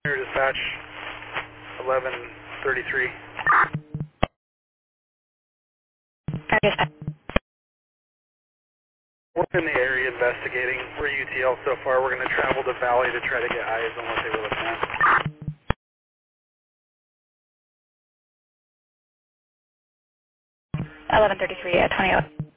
Dispatch 1133. We're in the area investigating. We're UTL so far. We're going to travel to Valley to try to get eyes on what they were looking at. 1133 at 20.